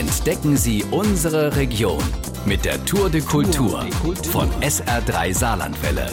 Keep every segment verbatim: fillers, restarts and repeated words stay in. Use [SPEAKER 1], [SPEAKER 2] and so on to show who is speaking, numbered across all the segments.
[SPEAKER 1] Entdecken Sie unsere Region mit der Tour de Kultur von S R drei Saarlandwelle.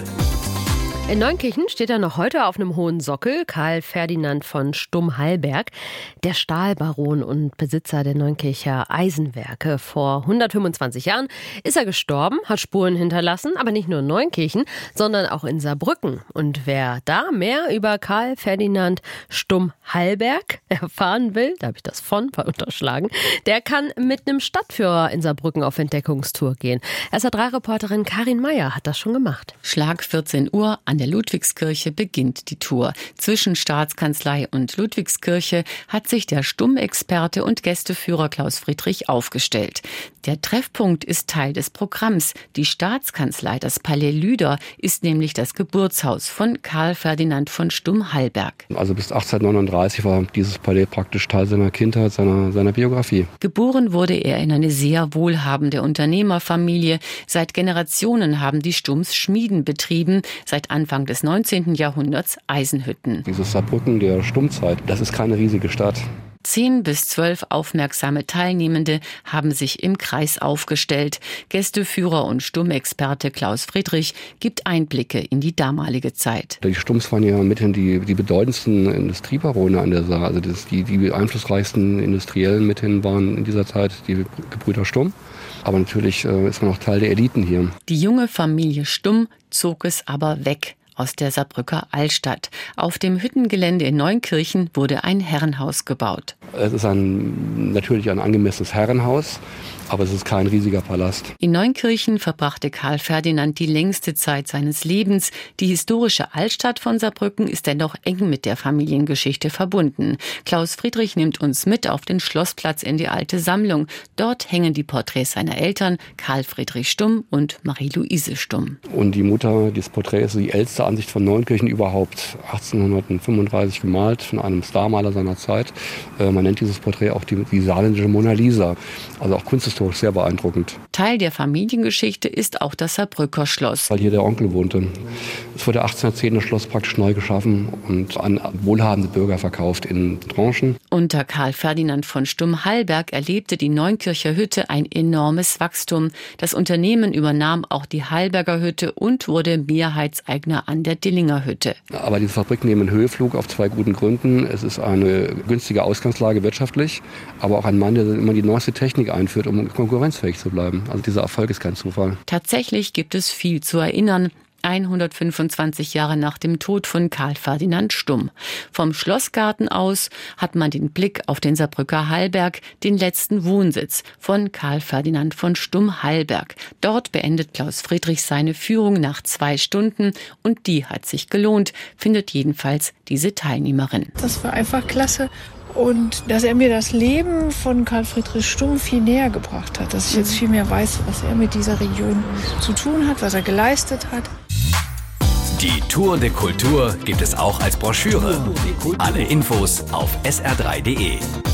[SPEAKER 2] In Neunkirchen steht er noch heute auf einem hohen Sockel, Karl Ferdinand von Stumm-Hallberg, der Stahlbaron und Besitzer der Neunkircher Eisenwerke. Vor hundertfünfundzwanzig Jahren ist er gestorben, hat Spuren hinterlassen, aber nicht nur in Neunkirchen, sondern auch in Saarbrücken. Und wer da mehr über Karl Ferdinand Stumm-Hallberg erfahren will, da habe ich das von unterschlagen, der kann mit einem Stadtführer in Saarbrücken auf Entdeckungstour gehen. S R drei Reporterin Karin Meyer hat das schon gemacht.
[SPEAKER 3] Schlag vierzehn Uhr an der Ludwigskirche beginnt die Tour. Zwischen Staatskanzlei und Ludwigskirche hat sich der Stumm-Experte und Gästeführer Klaus Friedrich aufgestellt. Der Treffpunkt ist Teil des Programms. Die Staatskanzlei, das Palais Lüder, ist nämlich das Geburtshaus von Karl Ferdinand von Stumm-Hallberg.
[SPEAKER 4] Also bis achtzehnhundertneununddreißig war dieses Palais praktisch Teil seiner Kindheit, seiner, seiner Biografie.
[SPEAKER 3] Geboren wurde er in eine sehr wohlhabende Unternehmerfamilie. Seit Generationen haben die Stumms Schmieden betrieben. Seit Anfang des neunzehnten Jahrhunderts Eisenhütten.
[SPEAKER 4] Dieses Saarbrücken der Stummzeit, das ist keine riesige Stadt.
[SPEAKER 3] Zehn bis zwölf aufmerksame Teilnehmende haben sich im Kreis aufgestellt. Gästeführer und Stummexperte Klaus Friedrich gibt Einblicke in die damalige Zeit.
[SPEAKER 4] Die Stumms waren ja mithin die, die bedeutendsten Industriebarone an der Saar. Also das, die, die einflussreichsten Industriellen mithin waren in dieser Zeit die Gebrüder Stumm. Aber natürlich äh, ist man auch Teil der Eliten hier.
[SPEAKER 3] Die junge Familie Stumm zog es aber weg aus der Saarbrücker Altstadt. Auf dem Hüttengelände in Neunkirchen wurde ein Herrenhaus gebaut.
[SPEAKER 4] Es ist ein, natürlich ein angemessenes Herrenhaus, aber es ist kein riesiger Palast.
[SPEAKER 3] In Neunkirchen verbrachte Karl Ferdinand die längste Zeit seines Lebens. Die historische Altstadt von Saarbrücken ist dennoch eng mit der Familiengeschichte verbunden. Klaus Friedrich nimmt uns mit auf den Schlossplatz in die alte Sammlung. Dort hängen die Porträts seiner Eltern, Karl Friedrich Stumm und Marie-Louise Stumm.
[SPEAKER 4] Und die Mutter, dieses Porträt ist die älteste Ansicht von Neunkirchen überhaupt, achtzehnhundertfünfunddreißig gemalt von einem Starmaler seiner Zeit. Äh, man nennt dieses Porträt auch die, die saarländische Mona Lisa. Also auch kunsthistorisch sehr beeindruckend.
[SPEAKER 3] Teil der Familiengeschichte ist auch das Saarbrücker Schloss.
[SPEAKER 4] Weil hier der Onkel wohnte. Es wurde achtzehnhundertzehn das Schloss praktisch neu geschaffen und an wohlhabende Bürger verkauft in Tranchen.
[SPEAKER 3] Unter Karl Ferdinand von Stumm-Hallberg erlebte die Neunkircher Hütte ein enormes Wachstum. Das Unternehmen übernahm auch die Hallberger Hütte und wurde Mehrheitseigner an der Dillinger Hütte.
[SPEAKER 4] Aber diese Fabriken nehmen einen Höheflug auf zwei guten Gründen. Es ist eine günstige Ausgangslage wirtschaftlich, aber auch ein Mann, der immer die neueste Technik einführt, um konkurrenzfähig zu bleiben. Also dieser Erfolg ist kein Zufall.
[SPEAKER 3] Tatsächlich gibt es viel zu erinnern. hundertfünfundzwanzig Jahre nach dem Tod von Karl Ferdinand Stumm. Vom Schlossgarten aus hat man den Blick auf den Saarbrücker Hallberg, den letzten Wohnsitz von Karl Ferdinand von Stumm-Hallberg. Dort beendet Klaus Friedrich seine Führung nach zwei Stunden und die hat sich gelohnt, findet jedenfalls diese Teilnehmerin.
[SPEAKER 5] Das war einfach klasse. Und dass er mir das Leben von Karl Friedrich Stumm viel näher gebracht hat. Dass ich jetzt viel mehr weiß, was er mit dieser Region zu tun hat, was er geleistet hat.
[SPEAKER 1] Die Tour de Kultur gibt es auch als Broschüre. Alle Infos auf S R drei punkt de.